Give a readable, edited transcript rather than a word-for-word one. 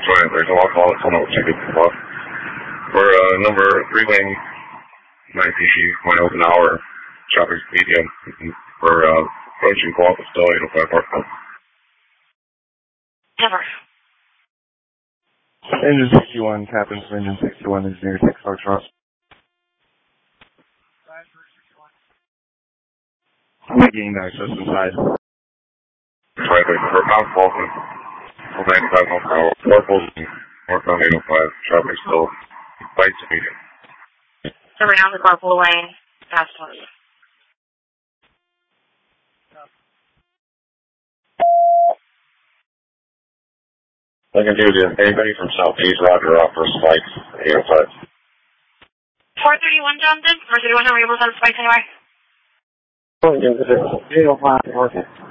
Sorry, there's a lot of calls on over ticket off. For number 3 lane, 90 miles an hour, traffic medium for approaching Guelph still 805 Parkville. Never. Engine 61, Captain for Engine 61, Engineer 6 Foxtrot. I'm getting access inside. Sorry, for Mount Fulton, 95 miles per hour, northbound 805, traffic still light to medium. Around the carpool lane, fast one. I can do this. Anybody from Southeast Roger off for spikes 805. 431 Johnson? 431, are we able to send spikes anywhere? 805, okay.